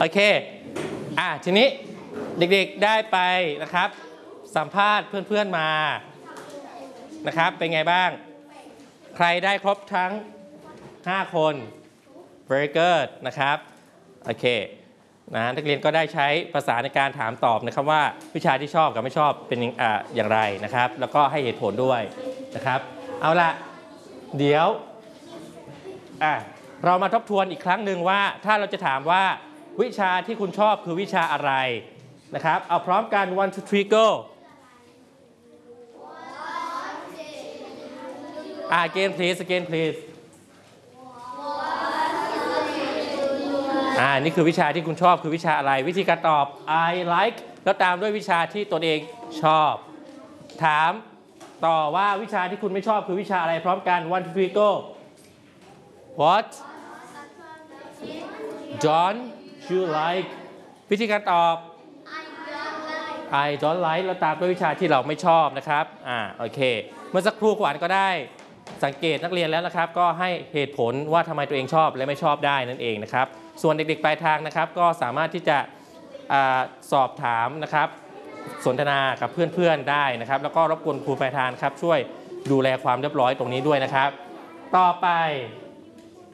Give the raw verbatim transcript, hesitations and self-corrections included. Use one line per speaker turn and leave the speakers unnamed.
โอเคอ่ะทีนี้เด็กๆได้ไปนะครับสัมภาษณ์เพื่อนๆมานะครับเป็นไงบ้างใครได้ครบทั้งห้าคน very good นะครับโอเคนะนักเรียนก็ได้ใช้ภาษาในการถามตอบนะครับว่าวิชาที่ชอบกับไม่ชอบเป็นอ่าอย่างไรนะครับแล้วก็ให้เหตุผลด้วยนะครับเอาละเดี๋ยวอ่ะเรามาทบทวนอีกครั้งหนึ่งว่าถ้าเราจะถามว่าวิชาที่คุณชอบคือวิชาอะไรนะครับเอาพร้อมกัน one two three go again please again please อ่านี่คือวิชาที่คุณชอบคือวิชาอะไรวิธีการตอบ I like แล้วตามด้วยวิชาที่ตนเองชอบถามต่อว่าวิชาที่คุณไม่ชอบคือวิชาอะไรพร้อมกัน one two three go what don't you like วิธีการตอบ I don't like แล้วตามด้วยวิชาที่เราไม่ชอบนะครับอ่าโอเคเมื่อสักครู่ขวัญก็ได้สังเกตนักเรียนแล้วนะครับก็ให้เหตุผลว่าทำไมตัวเองชอบและไม่ชอบได้นั่นเองนะครับส่วนเด็กๆปลายทางนะครับก็สามารถที่จะอาสอบถามนะครับสนทนากับเพื่อนๆได้นะครับแล้วก็รบกวนครูปลายทางครับช่วยดูแลความเรียบร้อยตรงนี้ด้วยนะครับต่อไป